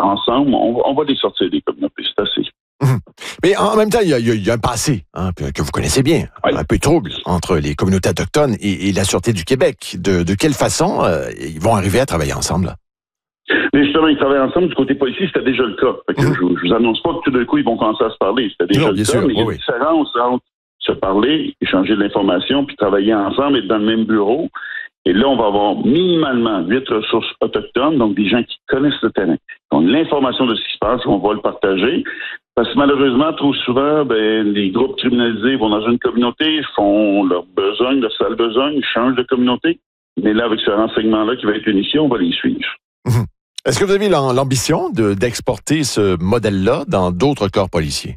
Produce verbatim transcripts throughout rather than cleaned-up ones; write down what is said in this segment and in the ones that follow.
ensemble, on, on va les sortir des communautés, c'est assez. Mmh. Mais en même temps, il y a, il y a un passé hein, que vous connaissez bien, oui. un peu trouble entre les communautés autochtones et, et la Sûreté du Québec. De, de quelle façon euh, ils vont arriver à travailler ensemble? Mais justement, ils travaillent ensemble. Du côté policier, c'était déjà le cas. Fait que mmh. Je ne vous annonce pas que tout d'un coup, ils vont commencer à se parler. C'était déjà non, le cas, sûr, mais il y a oui, une différence entre se parler, échanger de l'information, puis travailler ensemble, être dans le même bureau. Et là, on va avoir minimalement huit ressources autochtones, donc des gens qui connaissent le terrain, qui ont l'information de ce qui se passe, on va le partager. Parce que malheureusement, trop souvent, ben, les groupes criminalisés vont dans une communauté, font leur besogne, leur sale besogne, ils changent de communauté. Mais là, avec ce renseignement-là qui va être initié, on va les suivre. Mmh. Est-ce que vous avez l'ambition de, d'exporter ce modèle-là dans d'autres corps policiers?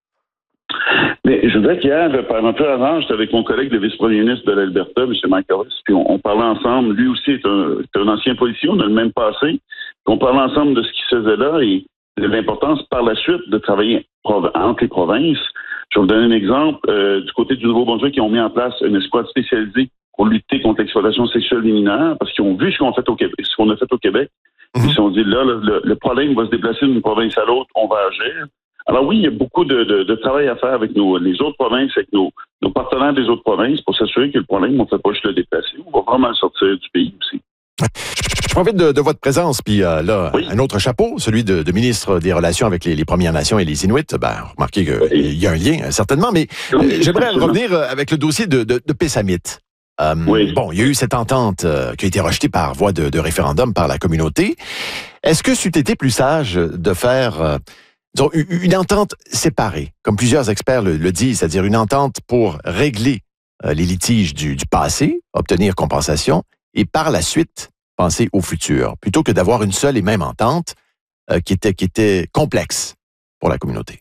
Mais je voudrais qu'hier, par un peu avant, j'étais avec mon collègue, le vice-premier ministre de l'Alberta, M. Mike Harris, puis on, on parlait ensemble. Lui aussi est un, est un ancien policier, on a le même passé. On parlait ensemble de ce qui se faisait là et de l'importance par la suite de travailler entre les provinces. Je vais vous donner un exemple. Euh, du côté du Nouveau-Brunswick, ils ont mis en place une escouade spécialisée pour lutter contre l'exploitation sexuelle des mineurs parce qu'ils ont vu ce qu'on a fait au Québec. Ce qu'on a fait au Québec. Mmh. Ils se sont dit, là, le, le problème va se déplacer d'une province à l'autre, on va agir. Alors oui, il y a beaucoup de, de, de travail à faire avec nos, les autres provinces, avec nos, nos partenaires des autres provinces pour s'assurer que le problème, on ne fait pas juste le déplacer. On va vraiment le sortir du pays aussi. Je profite de, de votre présence, puis euh, là, oui. un autre chapeau, celui de, de ministre des Relations avec les, les Premières Nations et les Inuits. Ben, remarquez qu'il oui. y a un lien, certainement, mais oui, euh, j'aimerais revenir avec le dossier de, de, de Pessamit. Euh, oui. Bon, il y a eu cette entente euh, qui a été rejetée par voie de, de référendum par la communauté. Est-ce que c'eût été plus sage de faire... Euh, disons, une entente séparée, comme plusieurs experts le, le disent, c'est-à-dire une entente pour régler euh, les litiges du, du passé, obtenir compensation, et par la suite, penser au futur, plutôt que d'avoir une seule et même entente euh, qui était, qui était complexe pour la communauté.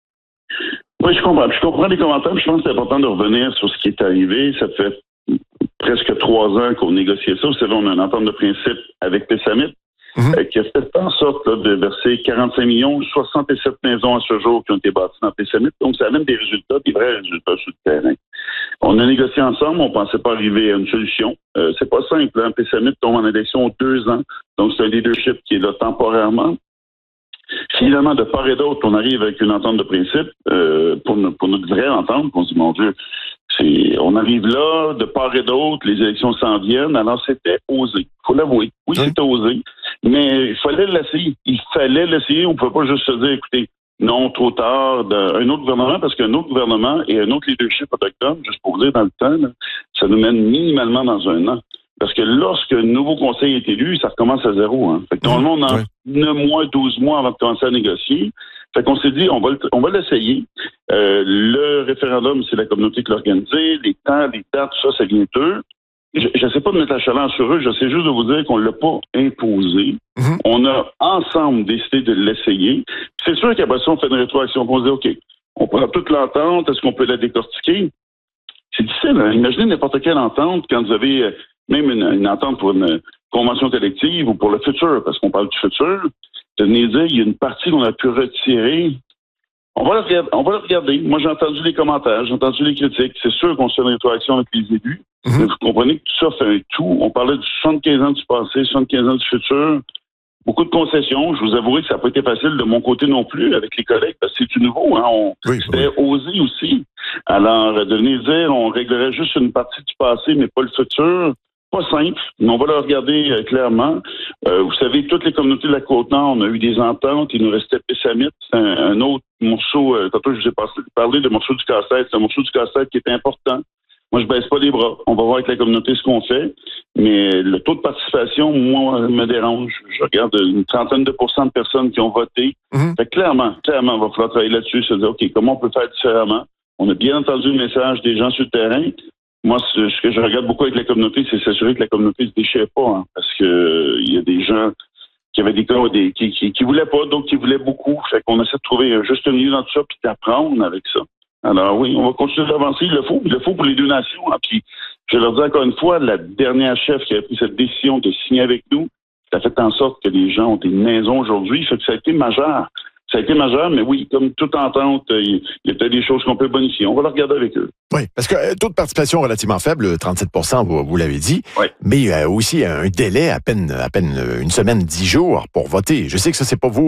Oui, je comprends. Je comprends les commentaires, mais je pense que c'est important de revenir sur ce qui est arrivé. Ça fait presque trois ans qu'on négociait ça. Vous savez, on a une entente de principe avec Pessamit. Mmh. Euh, qui a fait en sorte là, de verser quarante-cinq millions, soixante-sept maisons à ce jour qui ont été bâties dans Pessamit. Donc, ça amène des résultats, des vrais résultats sur le terrain. On a négocié ensemble, on ne pensait pas arriver à une solution. Euh, c'est pas simple, hein? Pessamit tombe en élection deux ans. Donc, c'est un leadership qui est là temporairement. Finalement, de part et d'autre, on arrive avec une entente de principe euh, pour, no- pour notre vraie entente. On se dit, mon Dieu, c'est, on arrive là, de part et d'autre, les élections s'en viennent. Alors, c'était osé. Il faut l'avouer. Oui, oui, c'était osé. Mais il fallait l'essayer. Il fallait l'essayer. On ne pouvait pas juste se dire, écoutez, non, trop tard, d'un autre gouvernement, parce qu'un autre gouvernement et un autre leadership autochtone, juste pour vous dire dans le temps, là, ça nous mène minimalement dans un an. Parce que lorsque un nouveau conseil est élu, ça recommence à zéro. Hein. Fait que tout le monde a neuf mois, douze mois avant de commencer à négocier. Fait qu'on s'est dit, on va, on va l'essayer. Euh, le référendum, c'est la communauté qui l'a organisé. Les temps, les dates, tout ça, ça vient d'eux. Je ne sais pas de mettre la chaleur sur eux, je sais juste de vous dire qu'on ne l'a pas imposé. Mm-hmm. On a ensemble décidé de l'essayer. C'est sûr qu'après ça, on fait une rétroaction. On se dit, OK, on prend toute l'entente, est-ce qu'on peut la décortiquer? C'est difficile. Hein? Imaginez n'importe quelle entente quand vous avez euh, même une, une entente pour une convention collective ou pour le futur, parce qu'on parle du futur, de venir dire il y a une partie qu'on a pu retirer. On va, le regarder, on va le regarder. Moi, j'ai entendu les commentaires, j'ai entendu les critiques. C'est sûr qu'on se fait une rétroaction avec les élus. Mm-hmm. Mais vous comprenez que tout ça fait un tout. On parlait de soixante-quinze ans du passé, soixante-quinze ans du futur. Beaucoup de concessions. Je vous avouerai que ça n'a pas été facile de mon côté non plus avec les collègues, parce que c'est du nouveau. Hein? On, oui, c'était oui. osé aussi. Alors, de venir dire on réglerait juste une partie du passé, mais pas le futur, pas simple, mais on va le regarder euh, clairement. Euh, vous savez, toutes les communautés de la Côte-Nord, on a eu des ententes. Il nous restait Pessamit, c'est un, un autre morceau. Euh, tantôt, je vous ai parlé de morceau du casse-tête. C'est un morceau du casse-tête qui est important. Moi, je baisse pas les bras. On va voir avec la communauté ce qu'on fait. Mais le taux de participation, moi, me dérange. Je regarde une trentaine de pourcents de personnes qui ont voté. Mm-hmm. Fait que clairement, clairement, il va falloir travailler là-dessus, se dire, OK, comment on peut faire différemment? On a bien entendu le message des gens sur le terrain. Moi, ce que je regarde beaucoup avec la communauté, c'est s'assurer que la communauté ne se déchire pas. Hein, parce que euh, il y a des gens qui avaient des cas des, qui, qui, qui voulaient pas, d'autres qui voulaient beaucoup. Fait qu'on essaie de trouver un juste milieu dans tout ça puis d'apprendre avec ça. Alors oui, on va continuer d'avancer. Il le faut. Il le faut pour les deux nations. Hein. Puis, je leur dis encore une fois, la dernière chef qui a pris cette décision de signer avec nous, ça a fait en sorte que les gens ont des maisons aujourd'hui. Fait que ça a été majeur. Ça a été majeur, mais oui, comme toute entente, il y a peut-être des choses qu'on peut bonifier. On va le regarder avec eux. Oui, parce que euh, taux de participation relativement faible, trente-sept pour cent, vous, vous l'avez dit, oui. mais euh, aussi un délai à peine, à peine une semaine, dix jours pour voter. Je sais que ça, c'est pas vous